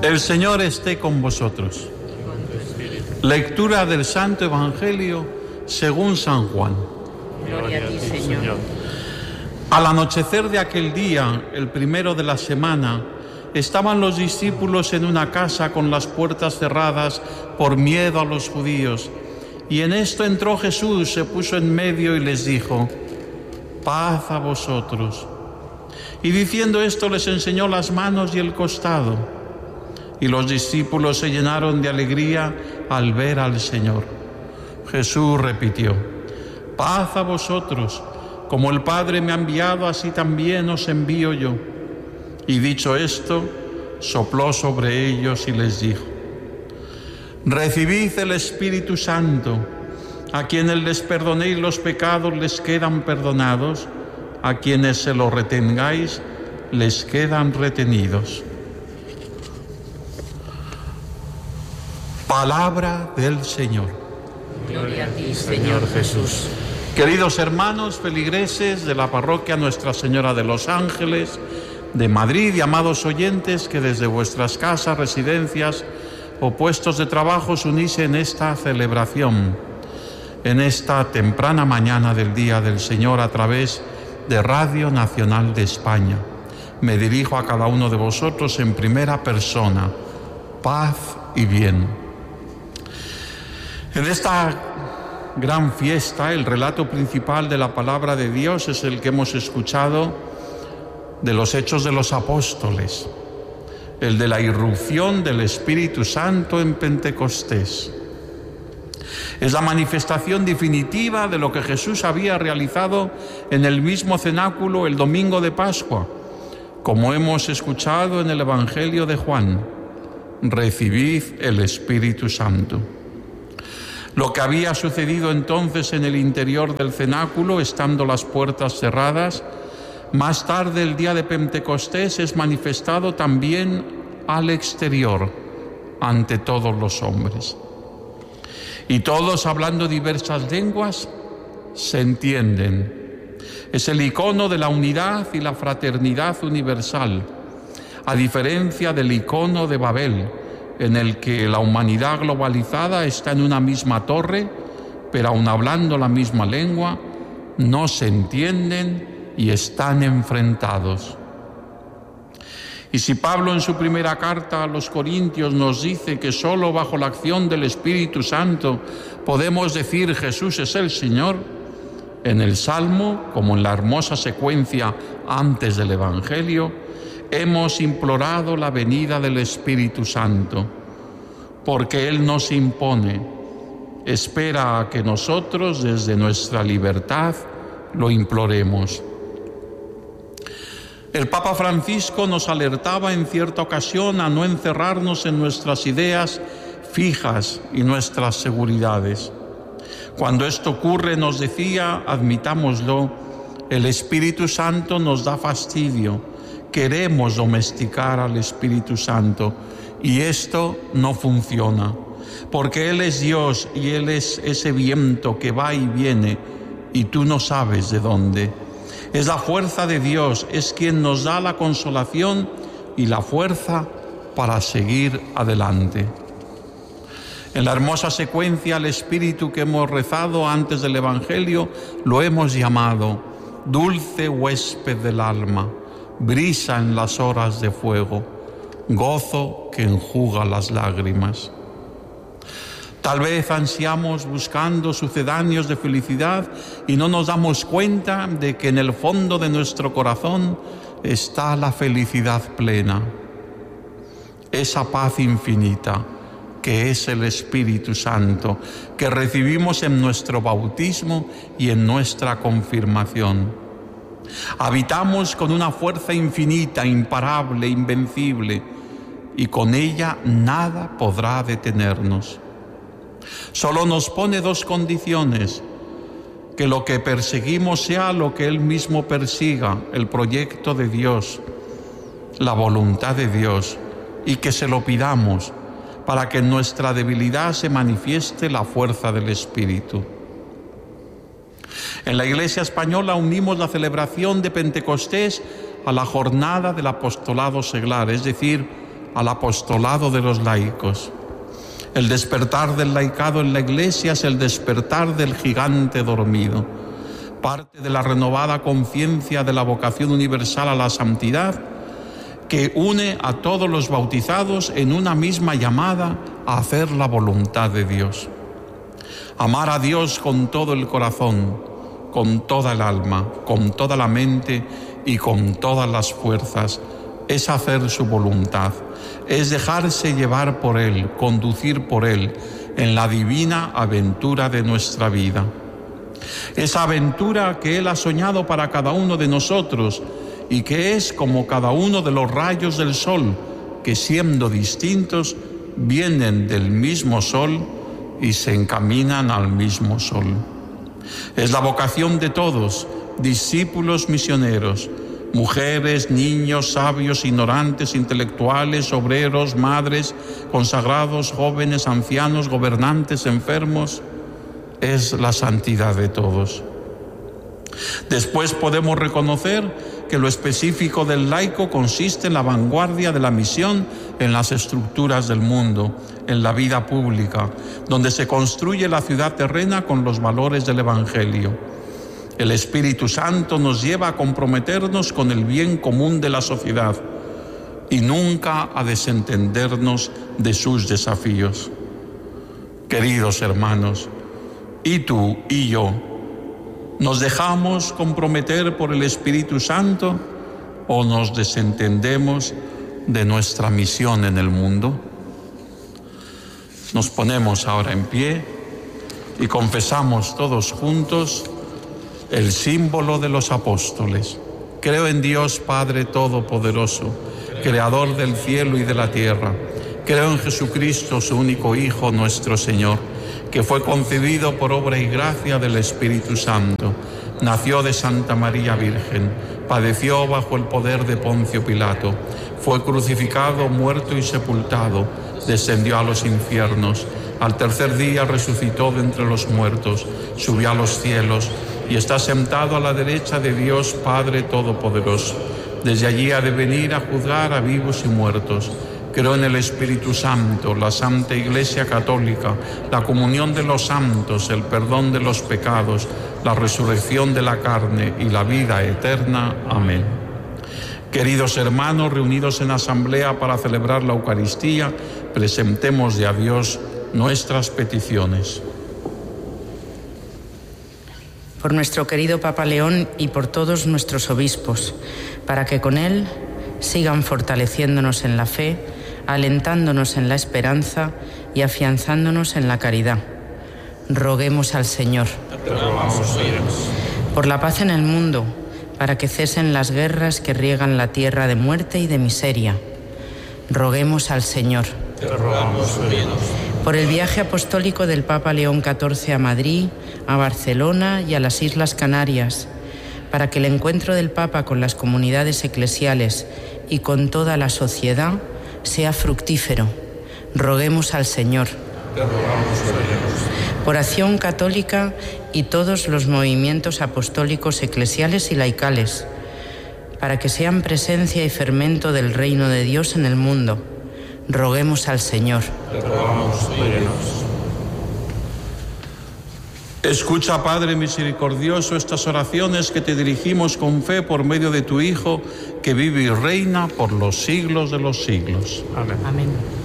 El Señor esté con vosotros. Lectura del Santo Evangelio según San Juan. Gloria a ti, Señor. Al anochecer de aquel día, el primero de la semana, estaban los discípulos en una casa con las puertas cerradas por miedo a los judíos. Y en esto entró Jesús, se puso en medio y les dijo: paz a vosotros. Y diciendo esto les enseñó las manos y el costado. Y los discípulos se llenaron de alegría al ver al Señor. Jesús repitió: paz a vosotros. Como el Padre me ha enviado, así también os envío yo. Y dicho esto, sopló sobre ellos y les dijo: recibid el Espíritu Santo. A quienes les perdonéis los pecados les quedan perdonados, a quienes se los retengáis les quedan retenidos. Palabra del Señor. Gloria a ti, Señor Jesús. Queridos hermanos feligreses de la parroquia Nuestra Señora de los Ángeles de Madrid y amados oyentes que desde vuestras casas, residencias o puestos de trabajo os unís en esta celebración, en esta temprana mañana del Día del Señor a través de Radio Nacional de España. Me dirijo a cada uno de vosotros en primera persona: paz y bien. En esta gran fiesta, el relato principal de la palabra de Dios es el que hemos escuchado de los Hechos de los Apóstoles, el de la irrupción del Espíritu Santo en Pentecostés. Es la manifestación definitiva de lo que Jesús había realizado en el mismo cenáculo el domingo de Pascua, como hemos escuchado en el Evangelio de Juan: recibid el Espíritu Santo. Lo que había sucedido entonces en el interior del cenáculo, estando las puertas cerradas, más tarde, el día de Pentecostés, es manifestado también al exterior, ante todos los hombres. Y todos, hablando diversas lenguas, se entienden. Es el icono de la unidad y la fraternidad universal, a diferencia del icono de Babel, en el que la humanidad globalizada está en una misma torre, pero aun hablando la misma lengua, no se entienden y están enfrentados. Y si Pablo en su primera carta a los Corintios nos dice que solo bajo la acción del Espíritu Santo podemos decir Jesús es el Señor, en el Salmo, como en la hermosa secuencia antes del Evangelio, hemos implorado la venida del Espíritu Santo, porque Él nos impone, espera a que nosotros desde nuestra libertad lo imploremos. El Papa Francisco nos alertaba en cierta ocasión a no encerrarnos en nuestras ideas fijas y nuestras seguridades. Cuando esto ocurre, nos decía, admitámoslo, el Espíritu Santo nos da fastidio. Queremos domesticar al Espíritu Santo y esto no funciona, porque Él es Dios y Él es ese viento que va y viene y tú no sabes de dónde. Es la fuerza de Dios, es quien nos da la consolación y la fuerza para seguir adelante. En la hermosa secuencia, el Espíritu que hemos rezado antes del Evangelio lo hemos llamado dulce huésped del alma, brisa en las horas de fuego, gozo que enjuga las lágrimas. Tal vez ansiamos buscando sucedáneos de felicidad y no nos damos cuenta de que en el fondo de nuestro corazón está la felicidad plena, esa paz infinita que es el Espíritu Santo, que recibimos en nuestro bautismo y en nuestra confirmación. Habitamos con una fuerza infinita, imparable, invencible, y con ella nada podrá detenernos. Solo nos pone dos condiciones: que lo que perseguimos sea lo que Él mismo persiga, el proyecto de Dios, la voluntad de Dios, y que se lo pidamos para que en nuestra debilidad se manifieste la fuerza del Espíritu. En la Iglesia española unimos la celebración de Pentecostés a la jornada del apostolado seglar, es decir, al apostolado de los laicos. El despertar del laicado en la Iglesia es el despertar del gigante dormido. Parte de la renovada conciencia de la vocación universal a la santidad que une a todos los bautizados en una misma llamada a hacer la voluntad de Dios. Amar a Dios con todo el corazón, con toda el alma, con toda la mente y con todas las fuerzas, es hacer su voluntad, es dejarse llevar por Él, conducir por Él en la divina aventura de nuestra vida. Esa aventura que Él ha soñado para cada uno de nosotros y que es como cada uno de los rayos del sol, que siendo distintos, vienen del mismo sol y se encaminan al mismo sol. Es la vocación de todos, discípulos misioneros, mujeres, niños, sabios, ignorantes, intelectuales, obreros, madres, consagrados, jóvenes, ancianos, gobernantes, enfermos. Es la santidad de todos. Después podemos reconocer que lo específico del laico consiste en la vanguardia de la misión en las estructuras del mundo, en la vida pública, donde se construye la ciudad terrena con los valores del Evangelio. El Espíritu Santo nos lleva a comprometernos con el bien común de la sociedad y nunca a desentendernos de sus desafíos. Queridos hermanos, y tú y yo, ¿nos dejamos comprometer por el Espíritu Santo o nos desentendemos de nuestra misión en el mundo? Nos ponemos ahora en pie y confesamos todos juntos el símbolo de los apóstoles. Creo en Dios Padre Todopoderoso, Creador del cielo y de la tierra. Creo en Jesucristo, su único Hijo, nuestro Señor, que fue concebido por obra y gracia del Espíritu Santo. Nació de Santa María Virgen, padeció bajo el poder de Poncio Pilato, fue crucificado, muerto y sepultado, descendió a los infiernos. Al tercer día resucitó de entre los muertos, subió a los cielos y está sentado a la derecha de Dios Padre Todopoderoso. Desde allí ha de venir a juzgar a vivos y muertos. Creo en el Espíritu Santo, la Santa Iglesia Católica, la comunión de los santos, el perdón de los pecados, la resurrección de la carne y la vida eterna. Amén. Queridos hermanos, reunidos en asamblea para celebrar la Eucaristía, presentemos a Dios nuestras peticiones. Por nuestro querido Papa León y por todos nuestros obispos, para que con él sigan fortaleciéndonos en la fe, alentándonos en la esperanza y afianzándonos en la caridad. Roguemos al Señor. Por la paz en el mundo, para que cesen las guerras que riegan la tierra de muerte y de miseria. Roguemos al Señor. Te rogamos, oídos. Por el viaje apostólico del Papa León XIV a Madrid, a Barcelona y a las Islas Canarias, para que el encuentro del Papa con las comunidades eclesiales y con toda la sociedad sea fructífero. Roguemos al Señor. Te rogamos, oídos. Por Acción Católica y todos los movimientos apostólicos eclesiales y laicales, para que sean presencia y fermento del reino de Dios en el mundo. Roguemos al Señor. Te rogamos, oídos. Escucha, Padre misericordioso, estas oraciones que te dirigimos con fe por medio de tu Hijo, que vive y reina por los siglos de los siglos. Amén. Amén.